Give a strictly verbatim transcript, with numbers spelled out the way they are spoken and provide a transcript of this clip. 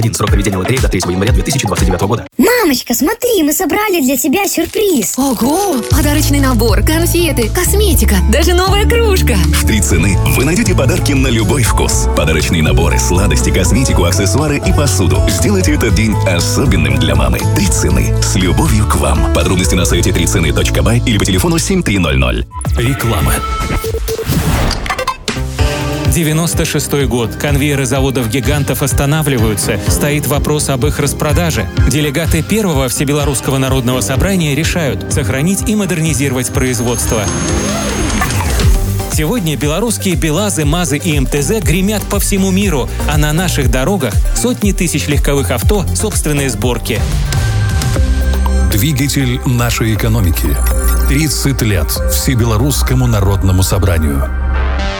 Срок проведения лотереи до третьего января две тысячи двадцать девятого года. Мамочка, смотри, мы собрали для тебя сюрприз. Ого! Подарочный набор, конфеты, косметика, даже новая кружка. В «Три цены» вы найдете подарки на любой вкус. Подарочные наборы, сладости, косметику, аксессуары и посуду. Сделайте этот день особенным для мамы. «Три цены». С любовью к вам. Подробности на сайте три цены точка бай или по телефону семь три ноль ноль. Реклама. девяносто шестой год. Конвейеры заводов-гигантов останавливаются. Стоит вопрос об их распродаже. Делегаты первого Всебелорусского народного собрания решают сохранить и модернизировать производство. Сегодня белорусские БелАЗы, МАЗы и МТЗ гремят по всему миру, а на наших дорогах сотни тысяч легковых авто собственной сборки. Двигатель нашей экономики. тридцать лет Всебелорусскому народному собранию.